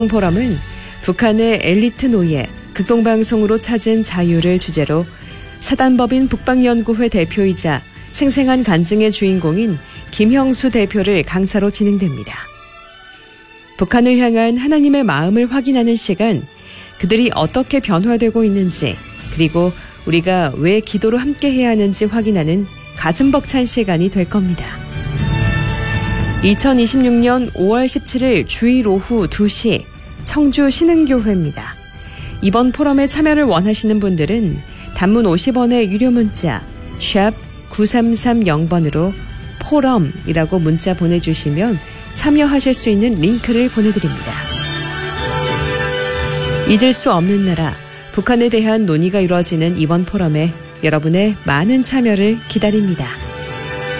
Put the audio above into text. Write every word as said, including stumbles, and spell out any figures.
포럼은 북한의 엘리트 노예, 극동방송으로 찾은 자유를 주제로 사단법인 북방연구회 대표이자 생생한 간증의 주인공인 김형수 대표를 강사로 진행됩니다. 북한을 향한 하나님의 마음을 확인하는 시간, 그들이 어떻게 변화되고 있는지, 그리고 우리가 왜 기도로 함께해야 하는지 확인하는 가슴 벅찬 시간이 될 겁니다. 이천이십육년 오월 십칠일 주일 오후 두 시 청주 신흥교회입니다. 이번 포럼에 참여를 원하시는 분들은 단문 오십 원의 유료 문자 샵 구삼삼영번으로 포럼이라고 문자 보내주시면 참여하실 수 있는 링크를 보내드립니다. 잊을 수 없는 나라, 북한에 대한 논의가 이루어지는 이번 포럼에 여러분의 많은 참여를 기다립니다.